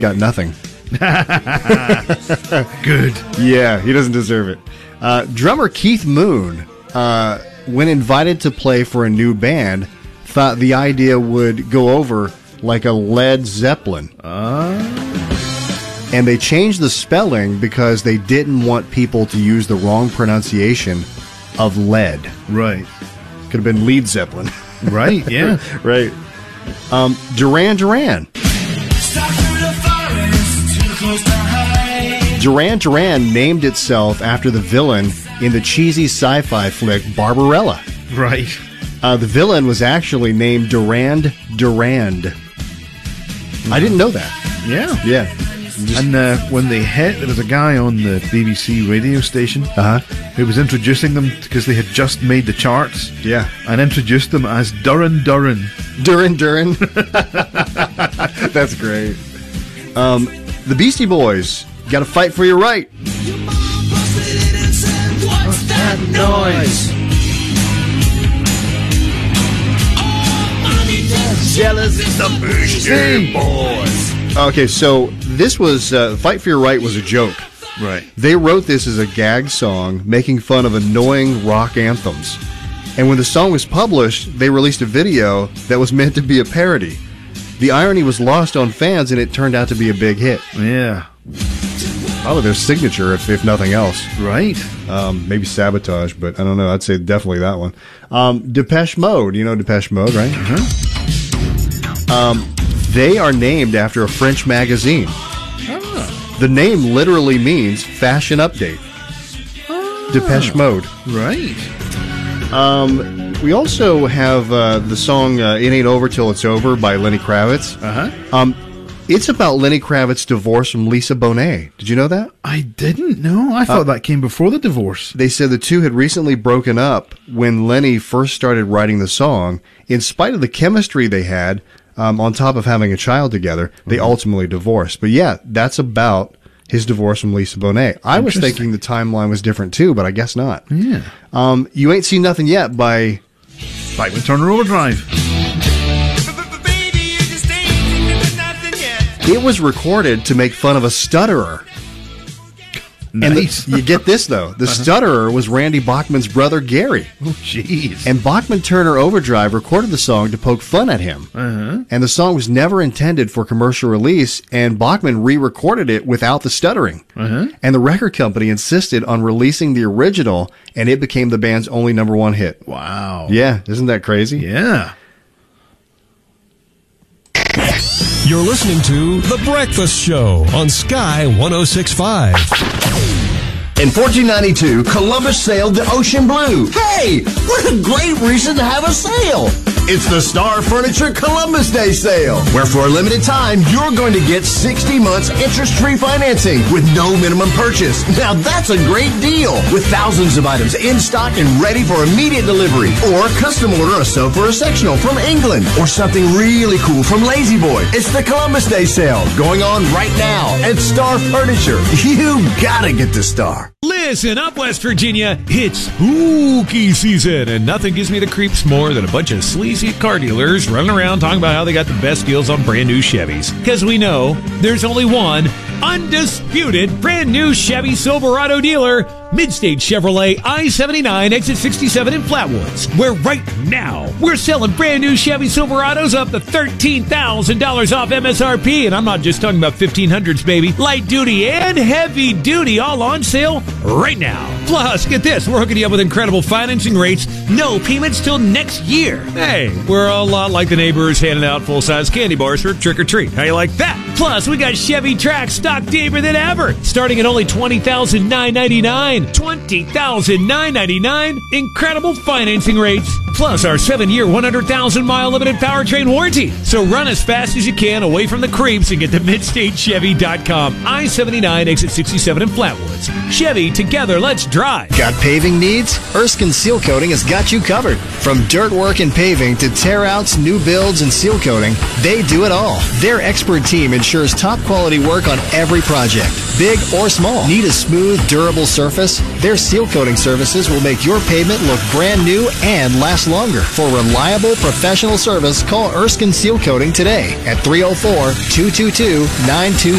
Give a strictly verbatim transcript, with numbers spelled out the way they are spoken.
got nothing. Good. Yeah, he doesn't deserve it. Uh, drummer Keith Moon, uh, when invited to play for a new band, thought the idea would go over like a Led Zeppelin. Uh. And they changed the spelling because they didn't want people to use the wrong pronunciation of lead. Right. Could have been Lead Zeppelin. Right, yeah. Right. Um, Duran Duran. Duran Duran named itself after the villain in the cheesy sci-fi flick Barbarella. Right. Uh, the villain was actually named Durand Durand. Mm-hmm. I didn't know that. Yeah. Yeah. Just and uh, when they hit, there was a guy on the B B C radio station uh-huh. who was introducing them because they had just made the charts. Yeah. And introduced them as Duran Duran. Duran Duran. That's great. Um, the Beastie Boys, Gotta Fight for Your Right. What's that noise? Jealous is the Beastie Boys. Okay, so this was uh, Fight for Your Right was a joke. Right. They wrote this as a gag song, making fun of annoying rock anthems. And when the song was published, they released a video that was meant to be a parody. The irony was lost on fans, and it turned out to be a big hit. Yeah. Probably their signature, if, if nothing else. Right. Um, maybe Sabotage, but I don't know. I'd say definitely that one. Um, Depeche Mode. You know Depeche Mode, right? Uh-huh. Um, they are named after a French magazine. Oh. The name literally means fashion update. Oh. Depeche Mode. Right. Um, we also have uh, the song uh, It Ain't Over Till It's Over by Lenny Kravitz. Uh-huh. Um, it's about Lenny Kravitz's divorce from Lisa Bonet. Did you know that? I didn't know. I thought uh, that came before the divorce. They said the two had recently broken up when Lenny first started writing the song. In spite of the chemistry they had, um, on top of having a child together, they mm-hmm. ultimately divorced. But yeah, that's about his divorce from Lisa Bonet. I was thinking the timeline was different too, but I guess not. Yeah. Um, You Ain't Seen Nothing Yet by Bachman Turner Overdrive. It was recorded to make fun of a stutterer. Nice. And the, you get this, though. The uh-huh. stutterer was Randy Bachman's brother, Gary. Oh, jeez. And Bachman Turner Overdrive recorded the song to poke fun at him. Uh-huh. And the song was never intended for commercial release, and Bachman re-recorded it without the stuttering. Uh-huh. And the record company insisted on releasing the original, and it became the band's only number one hit. Wow. Yeah, isn't that crazy? Yeah. You're listening to The Breakfast Show on Sky one oh six point five. In fourteen ninety-two, Columbus sailed the ocean blue. Hey, what a great reason to have a sale! It's the Star Furniture Columbus Day Sale, where for a limited time, you're going to get sixty months interest-free financing with no minimum purchase. Now that's a great deal, with thousands of items in stock and ready for immediate delivery. Or custom order a sofa or sectional from England, or something really cool from Lazy Boy. It's the Columbus Day Sale, going on right now at Star Furniture. You gotta get to Star. Listen up, West Virginia. It's spooky season, and nothing gives me the creeps more than a bunch of sleazy car dealers running around talking about how they got the best deals on brand new Chevys. Because we know there's only one undisputed brand new Chevy Silverado dealer, Midstate Chevrolet I seventy-nine, exit sixty-seven in Flatwoods, where right now we're selling brand new Chevy Silverados up to thirteen thousand dollars off M S R P. And I'm not just talking about fifteen hundreds, baby. Light duty and heavy duty all on sale right now. Plus, get this, we're hooking you up with incredible financing rates, no payments till next year. Hey, we're a lot like the neighbors handing out full-size candy bars for trick-or-treat. How you like that? Plus, we got Chevy Trax stock deeper than ever, starting at only twenty thousand nine hundred ninety-nine dollars. twenty thousand nine hundred ninety-nine dollars. Incredible financing rates. Plus, our seven-year, one hundred thousand mile limited powertrain warranty. So run as fast as you can away from the creeps and get to midstate chevy dot com. I seventy-nine, exit sixty-seven in Flatwoods. Chevy, together, let's drive. dry. Got paving needs? Erskine Seal Coating has got you covered. From dirt work and paving to tear-outs, new builds, and seal coating, they do it all. Their expert team ensures top-quality work on every project, big or small. Need a smooth, durable surface? Their seal coating services will make your pavement look brand new and last longer. For reliable, professional service, call Erskine Seal Coating today at three oh four, two two two, nine two